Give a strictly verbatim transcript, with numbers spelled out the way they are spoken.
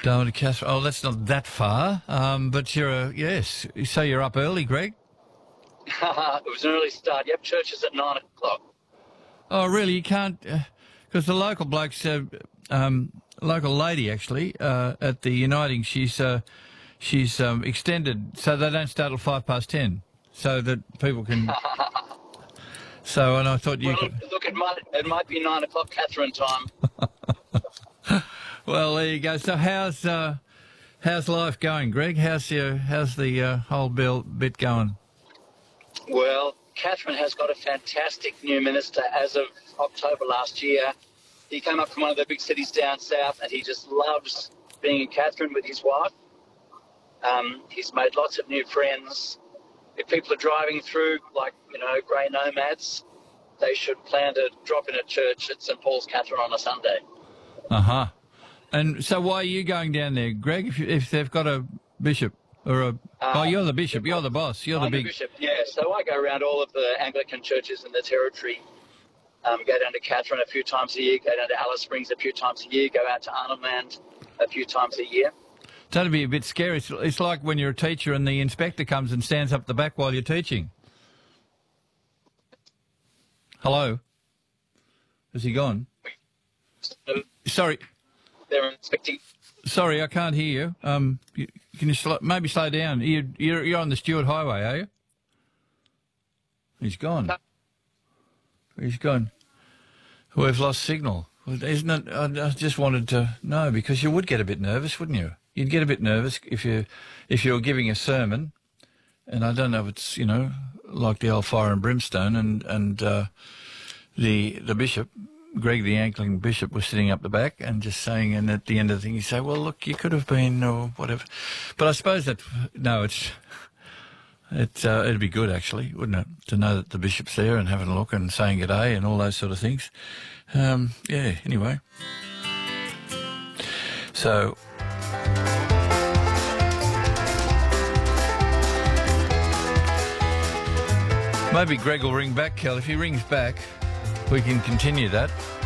Darwin to Casper. Oh, that's not that far. Um, but you're a, yes. So you're up early, Greg? It was an early start. Yep, church is at nine o'clock. Oh, really? You can't, because uh, the local blokes, uh, um, local lady actually uh, at the Uniting, she's uh, she's um, extended so they don't start till five past ten, so that people can. So, and I thought you. Well, could... look, it might it might be nine o'clock Catherine time. Well, there you go. So, how's uh, how's life going, Greg? How's your how's the uh, whole bill bit going? Well, Catherine has got a fantastic new minister as of October last year. He came up from one of the big cities down south, and he just loves being in Catherine with his wife. Um, he's made lots of new friends. If people are driving through, like, you know, grey nomads, they should plan to drop in at church at St Paul's Catherine on a Sunday. Uh-huh. And so why are you going down there, Greg, if, you, if they've got a bishop or a... Uh, oh, you're the bishop, you're the boss, you're I'm the big... The bishop, yeah. So I go around all of the Anglican churches in the territory, um, go down to Catherine a few times a year, go down to Alice Springs a few times a year, go out to Arnhem Land a few times a year. That'd be a bit scary. It's, it's like when you're a teacher and the inspector comes and stands up the back while you're teaching. Hello? Has he gone? Sorry. They're inspecting. Sorry, I can't hear you. Um, you, can you sl- maybe slow down? You, you're, you're on the Stewart Highway, are you? He's gone. He's gone. We've lost signal. Isn't it? I just wanted to know, because you would get a bit nervous, wouldn't you? You'd get a bit nervous if you if you were giving a sermon, and I don't know if it's, you know, like the old fire and brimstone, and and uh, the the bishop, Greg, the Anglican bishop, was sitting up the back and just saying, and at the end of the thing, you say, well, look, you could have been or whatever. But I suppose that no, it's it uh, it'd be good actually, wouldn't it, to know that the bishop's there and having a look and saying g'day and all those sort of things. Um, yeah. Anyway, so. Maybe Greg will ring back, Kel. If he rings back, we can continue that.